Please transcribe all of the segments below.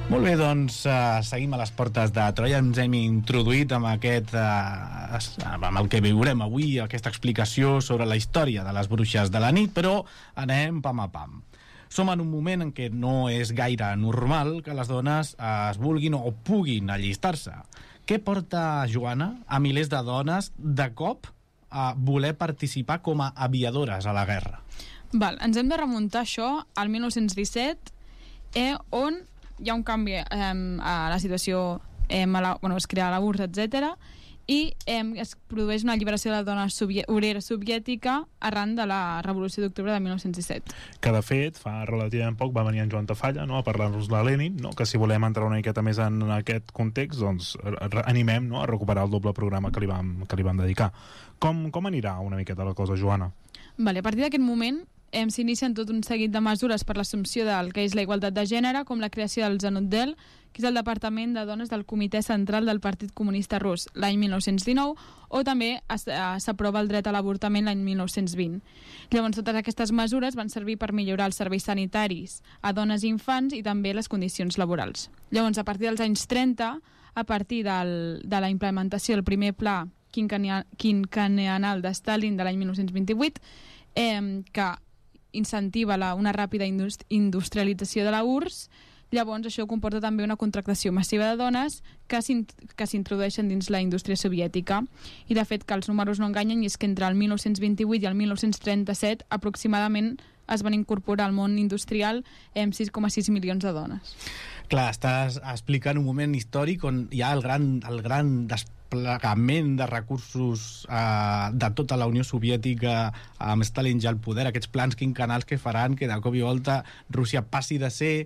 Molt bé, doncs seguim a les portes de Troia. Ens hem introduït amb amb el que veurem avui, aquesta explicació sobre la història de les bruixes de la nit, però anem pam a pam. Som en un moment en què no és gaire normal que les dones es vulguin o puguin allistar-se. Què porta, Joana, a milers de dones de cop a voler participar com a aviadores a la guerra? Ens hem de remuntar això al 1917, on hi ha un canvi a la situació, es crea la URSS, etc. I es produeix una alliberació de la dona obrera soviètica arran de la Revolució d'Octubre de 1917. Que de fet, fa relativament poc va venir en Joan Tafalla, no?, a parlar-nos de Lenin, no?, que si volem entrar una miqueta més en aquest context, doncs animem, no?, a recuperar el doble programa que li vam dedicar. Com anirà una miqueta la cosa, Joana? A partir d'aquest moment s'inicien tot un seguit de mesures per l'assumpció del que és la igualtat de gènere, com la creació del Zanutdel, que és el Departament de Dones del Comitè Central del Partit Comunista Rus, l'any 1919, o també s'aprova el dret a l'avortament l'any 1920. Llavors, totes aquestes mesures van servir per millorar els serveis sanitaris a dones i infants i també les condicions laborals. Llavors, a partir dels anys 30, a partir de la implementació del primer pla quinquennial de Stalin de l'any 1928, que incentiva una ràpida industrialització de la URSS. Llavors això comporta també una contractació massiva de dones que s'introdueixen dins la indústria soviètica, i de fet que els números no enganyen, i és que entre el 1928 i el 1937 aproximadament es van incorporar al món industrial 6,6 milions de dones. Clar, estàs explicant un moment històric on hi ha el gran desplegament de recursos de tota la Unió Soviètica amb Stalin ja al poder, aquests plans quinquennals que faran que de cop i volta Rússia passi de ser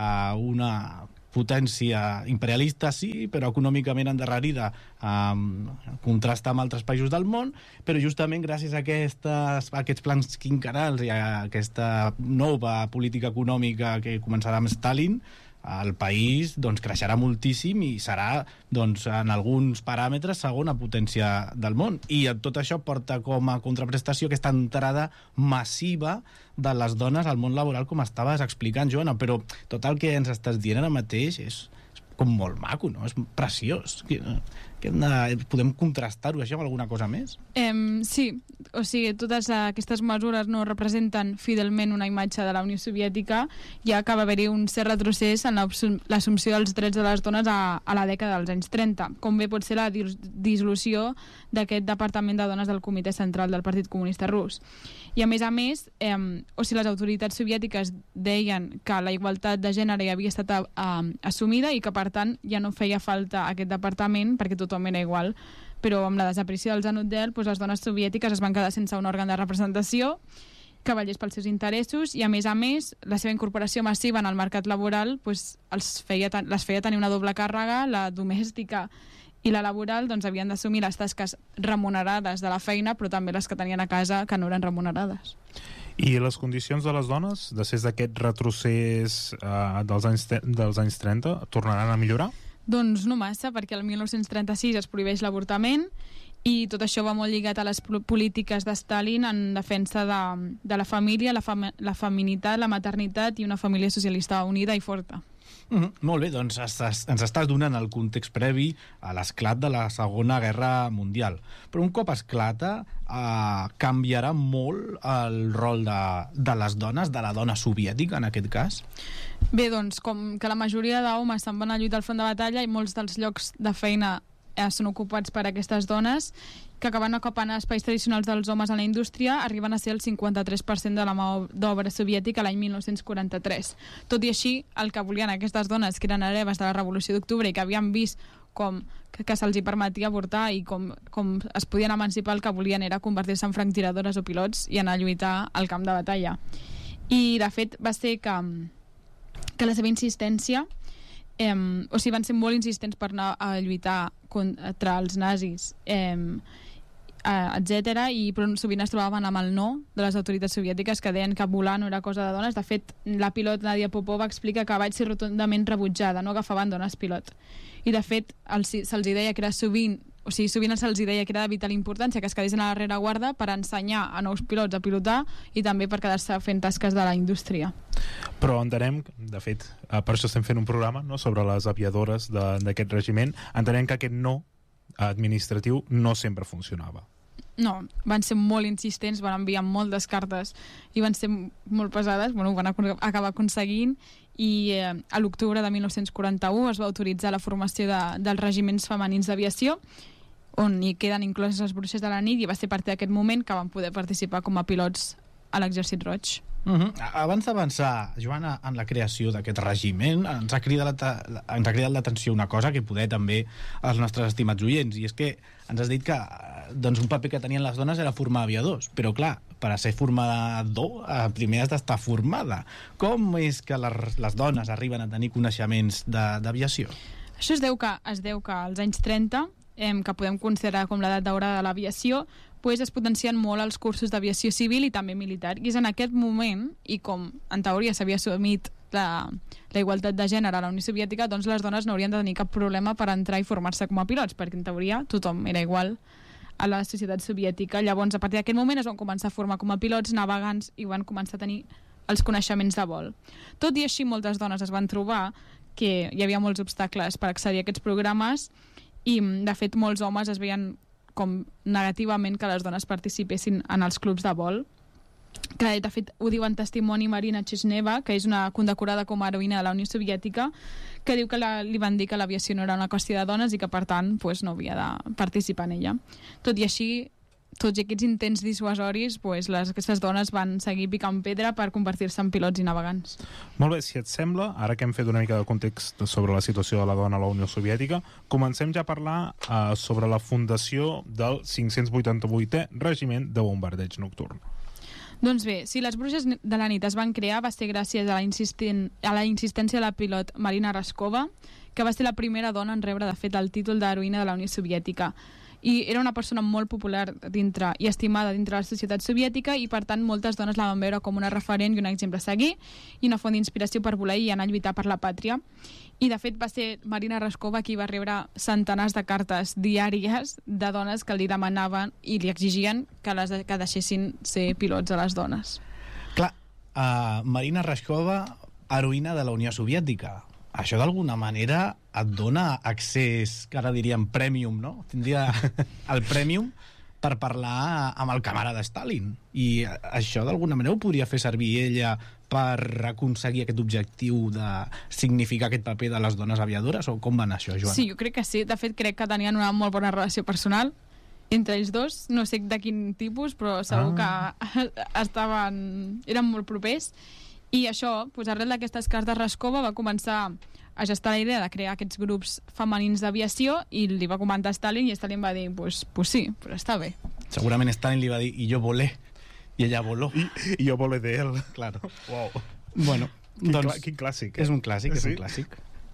una potència imperialista, sí, però econòmicament endarrerida, contrasta amb altres països del món, però justament gràcies a aquests plans quinquennals i a aquesta nova política econòmica que començarà amb Stalin, el país creixerà moltíssim i serà en alguns paràmetres segona potència del món, i tot això porta com a contraprestació aquesta entrada massiva de les dones al món laboral, com estaves explicant, Joana. Però tot el que ens estàs dient ara mateix és com molt maco, no? És preciós. Podem contrastar-ho això amb alguna cosa més? Sí, o sigui, totes aquestes mesures no representen fidelment una imatge de la Unió Soviètica, ja que va haver-hi un cert retrocés en l'assumpció dels drets de les dones a la dècada dels anys 30, com bé pot ser la dissolució d'aquest Departament de Dones del Comitè Central del Partit Comunista Rus. I a més, les autoritats soviètiques deien que la igualtat de gènere ja havia estat assumida i que per tant ja no feia falta aquest departament perquè tothom era igual, però amb la desaparició del Zanutdel, les dones soviètiques es van quedar sense un òrgan de representació que vetllés pels seus interessos, i a més la seva incorporació massiva en el mercat laboral les feia tenir una doble càrrega, la domèstica i la laboral. Havien d'assumir les tasques remunerades de la feina, però també les que tenien a casa que no eren remunerades. I les condicions de les dones, després d'aquest retrocés dels anys 30, tornaran a millorar? Doncs no massa, perquè el 1936 es prohibeix l'avortament, i tot això va molt lligat a les polítiques de Stalin en defensa de la família, la feminitat, la maternitat i una família socialista unida i forta. Molt bé, doncs ens estàs donant el context previ a l'esclat de la Segona Guerra Mundial. Però un cop esclata, canviarà molt el rol de les dones, de la dona soviètica en aquest cas? Bé, doncs, com que la majoria d'homes se'n van a lluitar al front de batalla i molts dels llocs de feina són ocupats per aquestes dones, que acaben ocupant espais tradicionals dels homes en la indústria, arriben a ser el 53% de la mà d'obra soviètica l'any 1943. Tot i així, el que volien aquestes dones, que eren hereves de la Revolució d'Octubre i que havien vist que se'ls hi permetia avortar i com es podien emancipar, el que volien era convertir-se en franctiradores o pilots i anar a lluitar al camp de batalla. I, de fet, va ser que la seva insistència van ser molt insistents per anar a lluitar contra els nazis, etc. Però sovint es trobaven amb el no de les autoritats soviètiques, que deien que volar no era cosa de dones. De fet, la pilot Nadia Popova explica que vaig ser rotundament rebutjada, no agafaven dones pilot. I de fet se'ls deia que era sovint o sigui, sovint se'ls deia que era de vital importància que es quedessin a la rereguarda per ensenyar a nous pilots a pilotar i també per quedar-se fent tasques de la indústria. Però entenem, de fet, per això estem fent un programa, no?, sobre les aviadores d'aquest regiment, entenem que aquest no administratiu no sempre funcionava. No, van ser molt insistents, van enviar moltes cartes i van ser molt pesades, ho van acabar aconseguint i a l'octubre de 1941 es va autoritzar la formació dels regiments femenins d'aviació on hi queden incloses les bruixes de la nit i va ser a partir d'aquest moment que van poder participar com a pilots a l'Exèrcit Roig. Abans d'avançar, Joana, en la creació d'aquest regiment, ens ha cridat l'atenció una cosa que poder també als nostres estimats oients, i és que ens has dit que doncs, un paper que tenien les dones era formar aviadors, però clar, per a ser formador primer has d'estar formada. Com és que les dones arriben a tenir coneixements d'aviació? Això es deu que als anys 30, que podem considerar com l'edat daurada de l'aviació, pues es potencien molt els cursos d'aviació civil i també militar. I és en aquest moment, i com en teoria s'havia assumit la igualtat de gènere a la Unió Soviètica, doncs les dones no haurien de tenir cap problema per entrar i formar-se com a pilots, perquè en teoria tothom era igual a la societat soviètica. Llavors, a partir d'aquest moment es van començar a formar com a pilots navegants i van començar a tenir els coneixements de vol. Tot i així, moltes dones es van trobar que hi havia molts obstacles per accedir a aquests programes i, de fet, molts homes es veien com negativament que les dones participessin en els clubs de vol. Que, de fet, ho diu en testimoni Marina Chesneva, que és una condecorada com a heroïna de la Unió Soviètica, que diu que li van dir que l'aviació no era una qüestió de dones i que, per tant, pues, no havia de participar en ella. Tot i així, tots aquests intents dissuasoris, pues, aquestes dones van seguir picant pedra per convertir-se en pilots i navegants. Molt bé, si et sembla, ara que hem fet una mica de context sobre la situació de la dona a la Unió Soviètica, comencem ja a parlar sobre la fundació del 588è Regiment de Bombardeig Nocturn. Doncs bé, si les bruixes de la nit es van crear va ser gràcies a la insistència de la pilot Marina Raskova, que va ser la primera dona en rebre, de fet, el títol d'heroïna de la Unió Soviètica. I era una persona molt popular dintre i estimada dintre la societat soviètica i, per tant, moltes dones la van veure com una referent i un exemple a seguir i una font d'inspiració per voler i anar a lluitar per la pàtria. I, de fet, va ser Marina Raskova qui va rebre centenars de cartes diàries de dones que li demanaven i li exigien que deixessin ser pilots a les dones. Clar, Marina Raskova, heroïna de la Unió Soviètica. Això d'alguna manera et dona accés, que ara diríem premium, no? Tindria el premium per parlar amb el camarada Stalin. I això d'alguna manera ho podria fer servir ella per aconseguir aquest objectiu de significar aquest paper de les dones aviadores? O com va anar això, Joana? Sí, jo crec que sí. De fet, crec que tenien una molt bona relació personal entre ells dos. No sé de quin tipus, però segur que eren molt propers. I això, doncs, arrel d'aquestes cartes, Raskova va començar a gestar la idea de crear aquests grups femenins d'aviació i li va comentar a Stalin i Stalin va dir, pues sí, però està bé. Segurament Stalin li va dir, y yo volé, y ella voló. I jo volé d'ell. Claro. Wow. Bueno, doncs... Quin clàssic. És un clàssic, sí? És un clàssic.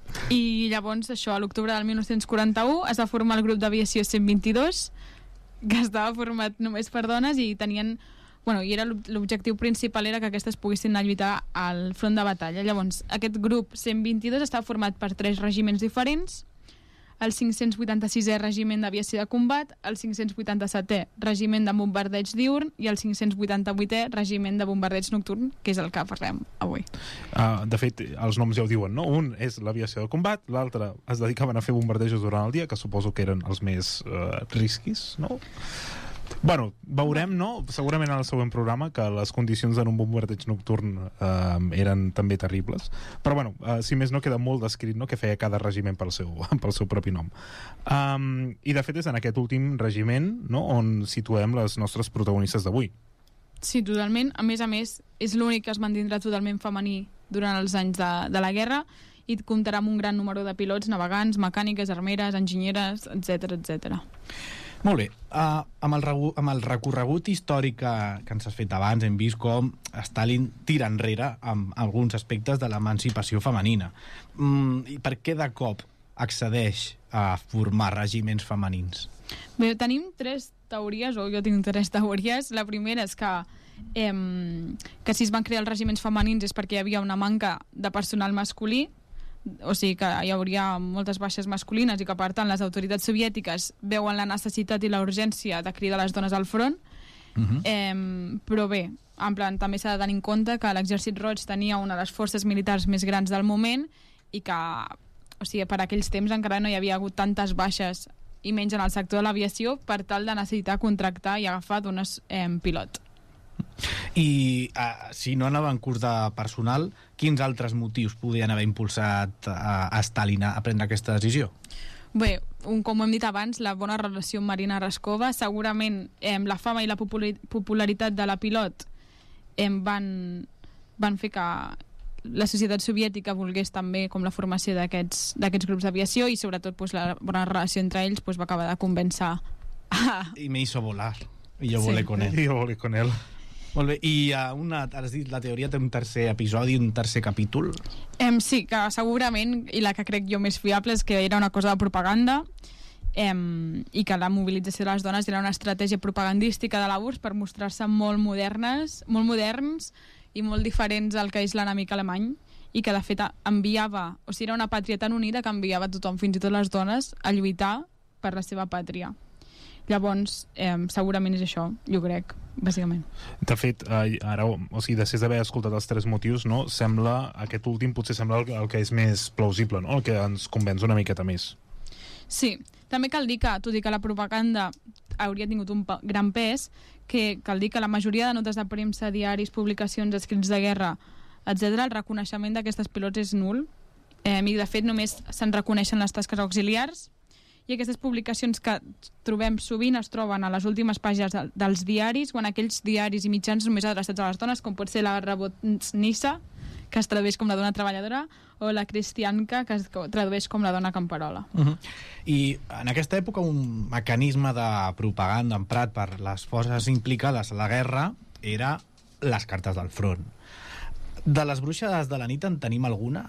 I llavors, això, a l'octubre del 1941 es va formar el grup d'aviació 122, que estava format només per dones i tenien... Bueno, i l'objectiu principal era que aquestes poguessin anar a lluitar al front de batalla. Llavors, aquest grup 122 estava format per 3 regiments diferents, el 586è Regiment d'Aviació de Combat, el 587è Regiment de Bombardeig Diurn i el 588è Regiment de Bombardeig Nocturn, que és el que parlem avui. De fet, els noms ja ho diuen, no? Un és l'aviació de combat, l'altre es dedicaven a fer bombardejos durant el dia, que suposo que eren els més risquis, no? Bueno, veurem, no? Segurament en el següent programa que les condicions en un bombardeig nocturn eren també terribles. Però bueno, si més no, queda molt descrit, no?, que feia cada regiment pel seu propi nom. I de fet és en aquest últim regiment, no?, on situem les nostres protagonistes d'avui. Sí, totalment. A més, és l'únic que es mantindrà totalment femení durant els anys de la guerra i comptarà amb un gran número de pilots, navegants, mecàniques, armeres, enginyeres, etc etc. Molt bé, amb el recorregut històric que ens has fet abans hem vist com Stalin tira enrere amb alguns aspectes de l'emancipació femenina. I per què de cop accedeix a formar regiments femenins? Bé, tenim 3 teories, o jo tinc 3 teories. La primera és que si es van crear els regiments femenins és perquè hi havia una manca de personal masculí, o sigui que hi hauria moltes baixes masculines i que per tant les autoritats soviètiques veuen la necessitat i la urgència de cridar les dones al front. Però bé, en plan, també s'ha de tenir en compte que l'Exèrcit Roig tenia una de les forces militars més grans del moment i que, o sigui, per aquells temps encara no hi havia hagut tantes baixes i menys en el sector de l'aviació per tal de necessitar contractar i agafar dones pilot. I si no anava en curs de personal, quins altres motius podien haver impulsat a Stalin a prendre aquesta decisió? Bé, com hem dit abans, la bona relació amb Marina Raskova, segurament la fama i la popularitat de la pilot van fer que la societat soviètica volgués també com la formació d'aquests grups d'aviació i sobretot la bona relació entre ells va acabar de convèncer I me hizo volar i jo volé con él. I jo volé con él. Molt bé, i has dit, la teoria té un tercer episodi, un tercer capítol? Sí, que segurament, i la que crec jo més fiable, és que era una cosa de propaganda i que la mobilització de les dones era una estratègia propagandística de la URSS per mostrar-se molt moderns i molt diferents al que és l'enemic alemany i que de fet enviava, o sigui, era una pàtria tan unida que enviava tothom, fins i tot les dones, a lluitar per la seva pàtria. Llavors, segurament és això, jo crec, bàsicament. De fet, ara, o sigui, després d'haver escoltat els tres motius, no, sembla, aquest últim potser sembla el que és més plausible, no? El que ens convenç una miqueta més. Sí, també cal dir que, tot i que la propaganda hauria tingut un gran pes, que cal dir que la majoria de notes de premsa, diaris, publicacions, escrits de guerra, etc., el reconeixement d'aquestes pilots és nul, i de fet només se'n reconeixen les tasques auxiliars, i aquestes publicacions que trobem sovint es troben a les últimes pàgines dels diaris o en aquells diaris i mitjans només adreçats a les dones, com pot ser la Rabotnissa, que es tradueix com la dona treballadora, o la Cristianka, que es tradueix com la dona camperola. I en aquesta època un mecanisme de propaganda emprat per les forces implicades a la guerra era les cartes del front. De les bruixes de la nit en tenim alguna?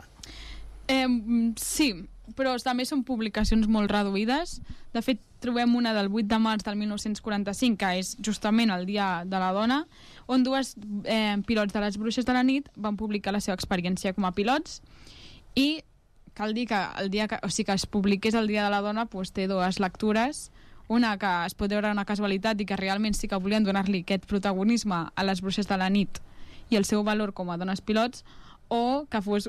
Sí, però també són publicacions molt reduïdes. De fet, trobem una del 8 de març del 1945, que és justament el Dia de la Dona, on dues pilots de les bruixes de la nit van publicar la seva experiència com a pilots, i cal dir que el dia que es publiqués el Dia de la Dona té dues lectures, una que es pot veure una casualitat i que realment sí que volien donar-li aquest protagonisme a les bruixes de la nit i el seu valor com a dones pilots, o que fos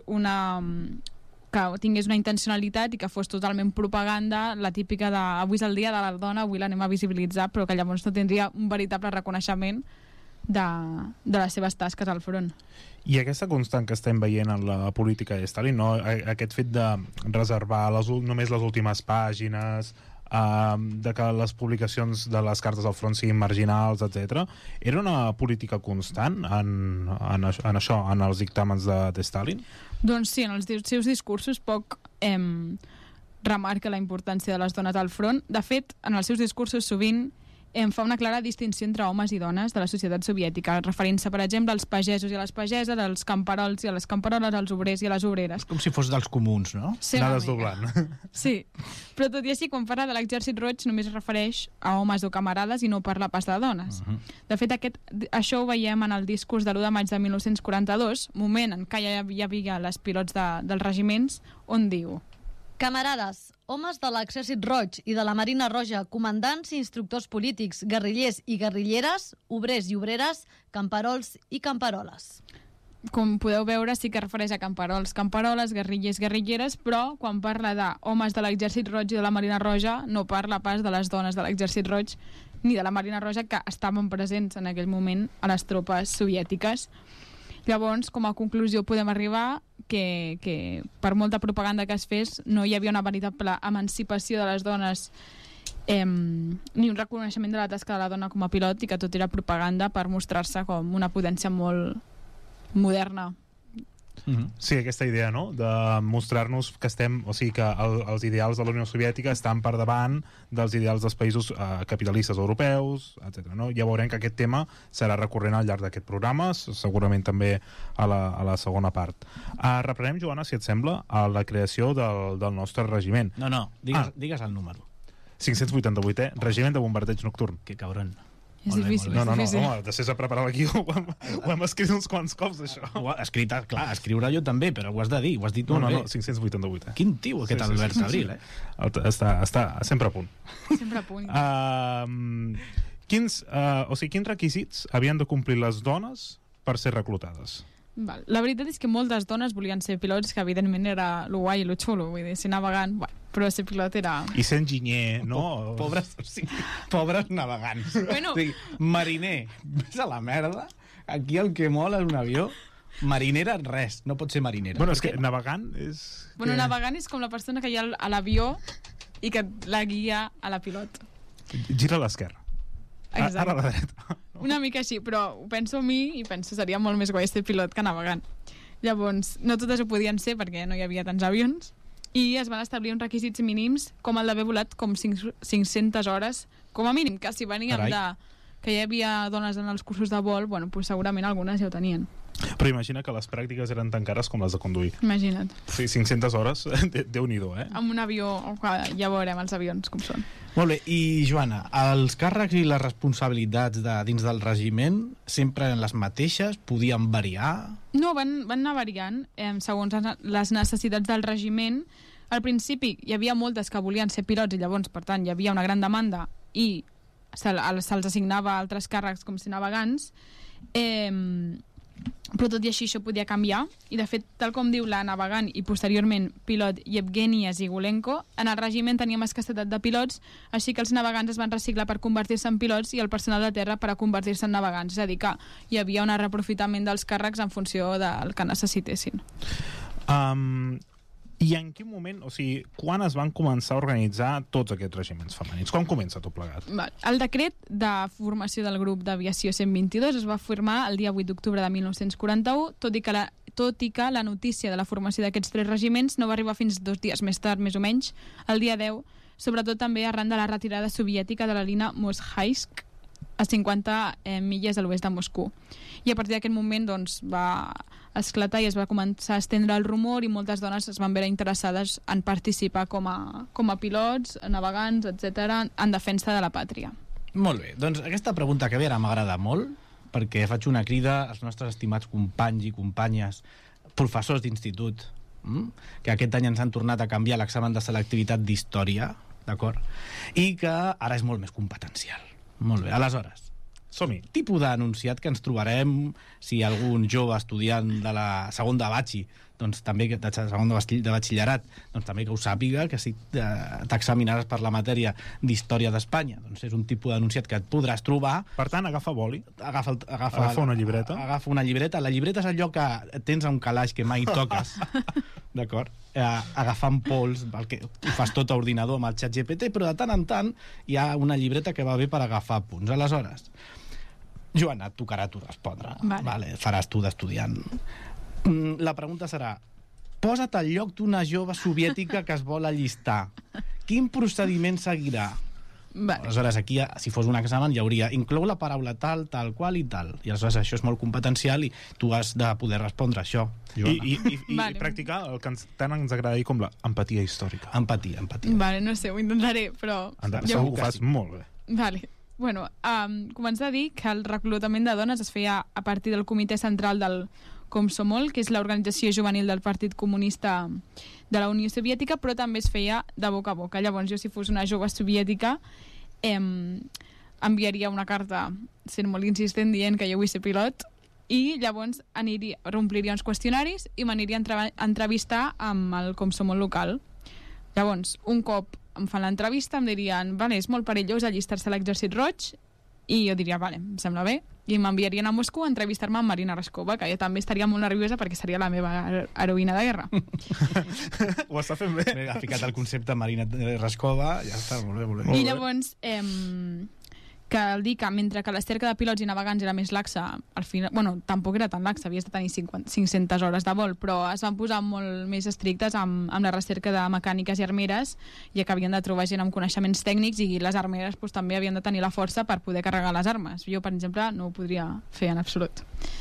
que tingués una intencionalitat i que fos totalment propaganda, la típica de avui és el dia de la dona, avui l'anem a visibilitzar, però que llavors no tindria un veritable reconeixement de les seves tasques al front. I aquesta constant que estem veient en la política de Stalin, no? Aquest fet de reservar només les últimes pàgines, de que les publicacions de les cartes al front siguin marginals, etc. Era una política constant en això, en els dictàmens de Stalin? Doncs sí, en els seus discursos poc remarca la importància de les dones al front. De fet, en els seus discursos sovint fa una clara distinció entre homes i dones de la societat soviètica, referint-se, per exemple, als pagesos i a les pageses, als camperols i a les camperoles, als obrers i a les obreres. És com si fos dels comuns, no? Sí, anar desdoblant. Sí, però tot i així, quan parla de l'exèrcit roig, només es refereix a homes o camarades i no parla pas de dones. De fet, això ho veiem en el discurs de l'1 de maig de 1942, moment en què ja hi havia les pilots dels regiments, on diu: Camarades, homes de l'Exèrcit Roig i de la Marina Roja, comandants i instructors polítics, guerrillers i guerrilleres, obrers i obreres, camperols i camperoles. Com podeu veure, sí que refereix a camperols, camperoles, guerrillers, guerrilleres, però quan parla d'homes de l'Exèrcit Roig i de la Marina Roja, no parla pas de les dones de l'Exèrcit Roig ni de la Marina Roja, que estaven presents en aquell moment a les tropes soviètiques. Llavors, com a conclusió, podem arribar que per molta propaganda que es fes no hi havia una veritable emancipació de les dones ni un reconeixement de la tasca de la dona com a pilot, i que tot era propaganda per mostrar-se com una potència molt moderna. Sí, aquesta idea, no?, de mostrar-nos que estem, o sigui, que els ideals de la Unió Soviètica estan per davant dels ideals dels països capitalistes europeus, etc. No? Ja veurem que aquest tema serà recurrent al llarg d'aquest programa, segurament també a la segona part. Reprenem, Joana, si et sembla, a la creació del nostre regiment. No, digues el número. 588, Regiment de Bombardeig Nocturn. Que cabron. És Molt bé, difícil, molt No, és difícil. home, després de preparar l'guió ho hem escrit uns quants cops, això. Ho ha escrit, clar, escriure jo també, però ho has de dir, ho has dit No, molt bé. 588, Quin tio, aquest Albert Abril, eh? Està sempre a punt. Sempre a punt. Quins requisits havien de complir les dones per ser reclutades? Val. La veritat és que moltes dones volien ser pilots, que evidentment era lo guai i lo xulo, vull dir, ser navegant, però ser pilot era... I ser enginyer, no? Pobres navegants. Bueno. O sigui, mariner, vés a la merda, aquí el que mola és un avió, marinera, res, no pot ser marinera. Bueno, és que navegant és... Bueno, navegant és com la persona que hi ha a l'avió i que la guia a la pilot. Gira a l'esquerra. Exacte. Ara a la dreta. Una mica així, però ho penso a mi i penso seria molt més guai ser pilot que navegant. Llavors, no totes ho podien ser perquè no hi havia tants avions i es van establir uns requisits mínims com el d'haver volat com 500 hores com a mínim, que si veníem que hi havia dones en els cursos de vol, bueno, pues segurament algunes ja ho tenien. Però imagina que les pràctiques eren tan cares com les de conduir. Imagina't. Sí, 500 hores, Déu-n'hi-do, eh? Amb un avió, ja veurem els avions com són. Molt bé, i Joana, els càrrecs i les responsabilitats dins del regiment sempre eren les mateixes? Podien variar? No, van anar variant segons les necessitats del regiment. Al principi hi havia moltes que volien ser pilots i llavors, per tant, hi havia una gran demanda i se'ls assignava altres càrrecs com ser navegants, però tot i així això podia canviar i de fet, tal com diu la navegant i posteriorment pilot Yevgenia Zigulenko, en el regiment teníem escassetat de pilots, així que els navegants es van reciclar per convertir-se en pilots i el personal de terra per a convertir-se en navegants, és a dir que hi havia un reaprofitament dels càrrecs en funció del que necessitessin. I en quin moment, o sigui, quan es van començar a organitzar tots aquests regiments femenins? Com comença tot plegat? El decret de formació del grup d'aviació 122 es va firmar el dia 8 d'octubre de 1941, tot i que la notícia de la formació d'aquests 3 regiments no va arribar fins 2 dies més tard, més o menys, el dia 10, sobretot també arran de la retirada soviètica de la línia Moshaivsk, a 50 milles a l'oest de Moscou. I a partir d'aquest moment doncs, va esclatar i es va començar a estendre el rumor i moltes dones es van veure interessades en participar com a pilots, navegants, etc., en defensa de la pàtria. Molt bé, doncs aquesta pregunta que ve ara m'agrada molt, perquè faig una crida als nostres estimats companys i companyes, professors d'institut, que aquest any ens han tornat a canviar l'examen de selectivitat d'història, d'acord? I que ara és molt més competencial. Molt bé, aleshores, som-hi. Tipus d'anunciat que ens trobarem si algun jove estudiant de la segon de batxi, doncs també de segon de batxillerat, doncs també que ho sàpiga, que si t'examinaràs per la matèria d'història d'Espanya, doncs és un tipus d'anunciat que et podràs trobar. Per tant, agafa boli. Agafa una llibreta. Agafa una llibreta. La llibreta és allò que tens a un calaix que mai toques, d'acord? Agafant pols, que ho fas tot a ordinador amb el xat GPT, però de tant en tant hi ha una llibreta que va bé per agafar punts. Aleshores, Joana, et tocarà tu respondre. Vale. Faràs tu d'estudiant. La pregunta serà: posa't al lloc d'una jove soviètica que es vol allistar. Quin procediment seguirà? Vale. Aleshores, aquí, si fos un examen, hi hauria inclou la paraula tal qual i tal. I aleshores això és molt competencial i tu has de poder respondre això, Joana. I Vale. practicar el que tant ens agrada dir com l'empatia històrica. Empatia. Vale, no sé, ho intentaré, però... Segur que ho fas molt bé. Vale. Bueno, començar a dir que el reclutament de dones es feia a partir del comitè central del Komsomol, que és l'organització juvenil del Partit Comunista de la Unió Soviètica, però també es feia de boca a boca. Llavors, jo, si fos una jove soviètica, enviaria una carta sent molt insistent dient que jo vull ser pilot i llavors ompliria uns qüestionaris i m'aniria a entrevistar amb el Komsomol local. Llavors, un cop em fan l'entrevista, em dirien, vale, és molt perillós allistar-se a l'exèrcit roig, i jo diria, vale, em sembla bé, i m'enviarien a Moscou a entrevistar-me amb Marina Raskova, que jo també estaria molt nerviosa perquè seria la meva heroïna de guerra. Ho està fent bé. Ha ficat el concepte Marina Raskova, ja està, molt bé, molt bé. I llavors, cal dir que mentre que la cerca de pilots i navegants era més laxa, al final, bueno, tampoc era tan laxa, havies de tenir 500 hores de vol, però es van posar molt més estrictes amb la recerca de mecàniques i armeres, ja que havien de trobar gent amb coneixements tècnics i les armeres també havien de tenir la força per poder carregar les armes. Jo, per exemple, no ho podria fer en absolut.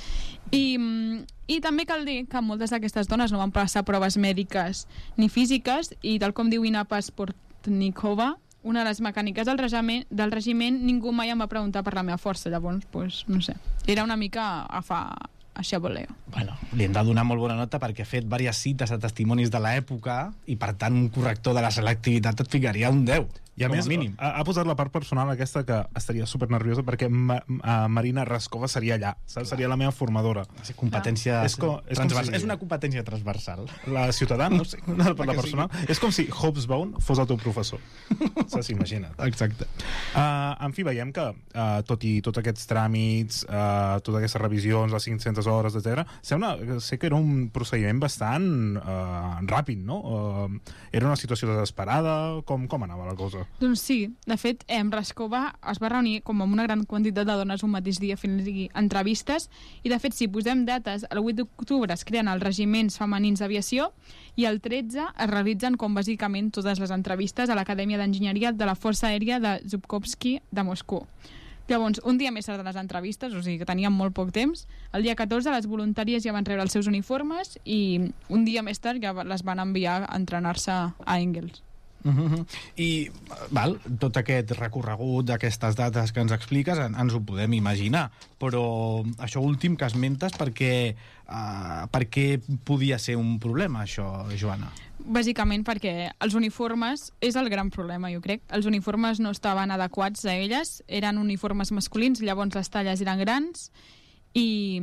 I també cal dir que moltes d'aquestes dones no van passar proves mèdiques ni físiques i tal com diu Ina Pasportnikova, una de les mecàniques del regiment, ningú mai em va preguntar per la meva força, llavors, pues, no sé. Era una mica a voleo. Bueno, li hem de donar molt bona nota perquè ha fet diverses cites a testimonis de l'època i, per tant, un corrector de la selectivitat et ficaria un 10. I a més, mínim. Ha posat la part personal aquesta que estaria super nerviosa perquè Marina Raskova seria allà, saps? Seria la meva formadora. Competència transversal. És una competència transversal. La ciutadana, no sé, per la personal. És com si Hobsbawm fos el teu professor. Saps? Imagina't. Exacte. En fi, veiem que tot i tots aquests tràmits, totes aquestes revisions, les 500 hores, etc., sé que era un procediment bastant ràpid, no? Era una situació desesperada? Com anava la cosa? Doncs sí, de fet, Raskova es va reunir com amb una gran quantitat de dones un mateix dia fent entrevistes, i de fet, si posem dates, el 8 d'octubre es creen els regiments femenins d'aviació i el 13 es realitzen com bàsicament totes les entrevistes a l'Acadèmia d'Enginyeria de la Força Aèria de Zhukovsky de Moscou. Llavors, un dia més tard de les entrevistes, o sigui que teníem molt poc temps, el dia 14 les voluntàries ja van rebre els seus uniformes i un dia més tard ja les van enviar a entrenar-se a Engels. I tot aquest recorregut d'aquestes dates que ens expliques ens ho podem imaginar, però això últim que esmentes per què podia ser un problema, això, Joana? Bàsicament perquè els uniformes és el gran problema, jo crec. Els uniformes no estaven adequats a elles, eren uniformes masculins, llavors les talles eren grans i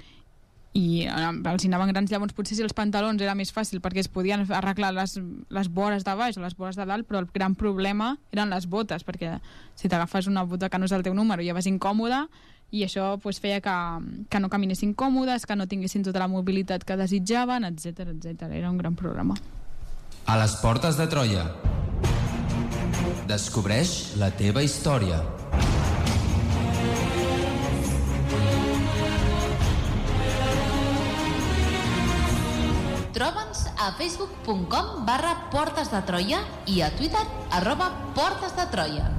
els anaven grans, llavors potser si els pantalons era més fàcil perquè es podien arreglar les vores de baix o les vores de dalt, però el gran problema eren les botes, perquè si t'agafes una bota que no és el teu número ja vas incòmode i això pues, feia que no caminessin còmodes, que no tinguessin tota la mobilitat que desitjaven, etc. Era un gran problema. A les portes de Troia. Descobreix la teva història. Troba'ns a facebook.com/Portes de Troia i a Twitter @Portes de Troia.